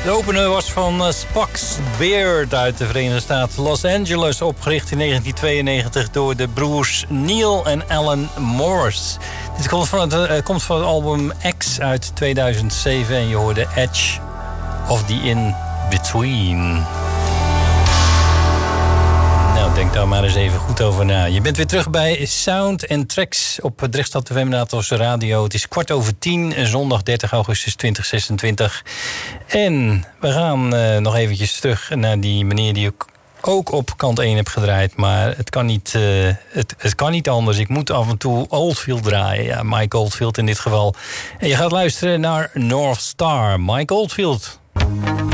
De opener was van Spock's Beard uit de Verenigde Staten. Los Angeles, opgericht in 1992 door de broers Neil en Alan Morse. Dit komt van het album X uit 2007 en je hoorde Edge of the In-Between. Nou, denk daar maar eens even goed over na. Je bent weer terug bij Sound and Tracks op Drechtstad TV Natalse Radio. Het is 10:15, zondag 30 augustus 2026. En we gaan nog eventjes terug naar die meneer die ook op kant 1 heb gedraaid. Maar het kan niet, het kan niet anders. Ik moet af en toe Oldfield draaien. Ja, Mike Oldfield in dit geval. En je gaat luisteren naar North Star. Mike Oldfield.